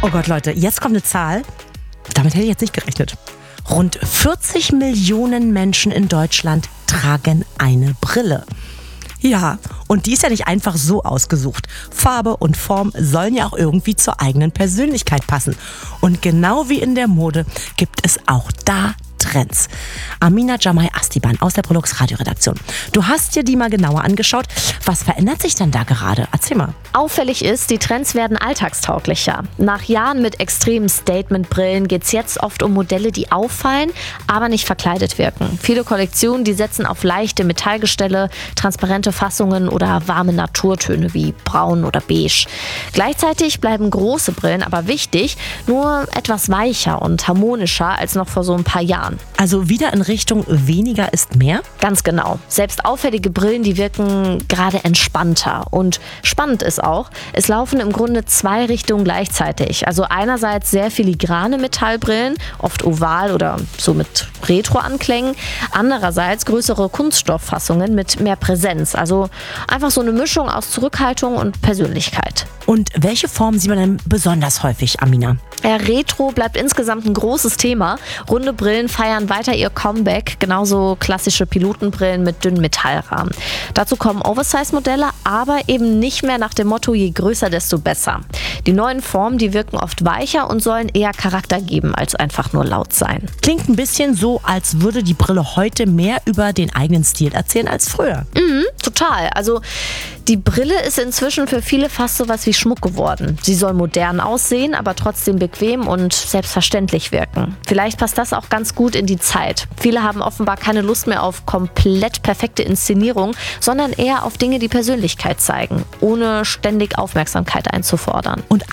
Oh Gott, Leute, jetzt kommt eine Zahl. Damit hätte ich jetzt nicht gerechnet. Rund 40 Millionen Menschen in Deutschland tragen eine Brille. Ja, und die ist ja nicht einfach so ausgesucht. Farbe und Form sollen ja auch irgendwie zur eigenen Persönlichkeit passen. Und genau wie in der Mode gibt es auch da Trends. Amina Jamai Astiban aus der Prolux Radioredaktion. Du hast dir die mal genauer angeschaut. Was verändert sich denn da gerade? Erzähl mal. Auffällig ist, die Trends werden alltagstauglicher. Nach Jahren mit extremen Statement-Brillen geht es jetzt oft um Modelle, die auffallen, aber nicht verkleidet wirken. Viele Kollektionen, die setzen auf leichte Metallgestelle, transparente Fassungen oder warme Naturtöne wie braun oder beige. Gleichzeitig bleiben große Brillen aber wichtig, nur etwas weicher und harmonischer als noch vor so ein paar Jahren. Also wieder in Richtung weniger ist mehr? Ganz genau. Selbst auffällige Brillen, die wirken gerade entspannter. Und spannend ist auch, es laufen im Grunde zwei Richtungen gleichzeitig. Also einerseits sehr filigrane Metallbrillen, oft oval oder so mit Retro-Anklängen. Andererseits größere Kunststofffassungen mit mehr Präsenz. Also einfach so eine Mischung aus Zurückhaltung und Persönlichkeit. Und welche Formen sieht man denn besonders häufig, Amina? Ja, Retro bleibt insgesamt ein großes Thema. Runde Brillen feiern weiter ihr Comeback, genauso klassische Pilotenbrillen mit dünnen Metallrahmen. Dazu kommen Oversize-Modelle, aber eben nicht mehr nach dem Motto, je größer, desto besser. Die neuen Formen, die wirken oft weicher und sollen eher Charakter geben, als einfach nur laut sein. Klingt ein bisschen so, als würde die Brille heute mehr über den eigenen Stil erzählen als früher. Total. Also die Brille ist inzwischen für viele fast sowas wie Schmuck geworden. Sie soll modern aussehen, aber trotzdem bequem und selbstverständlich wirken. Vielleicht passt das auch ganz gut in die Zeit. Viele haben offenbar keine Lust mehr auf komplett perfekte Inszenierung, sondern eher auf Dinge, die Persönlichkeit zeigen, ohne ständig Aufmerksamkeit einzufordern. Und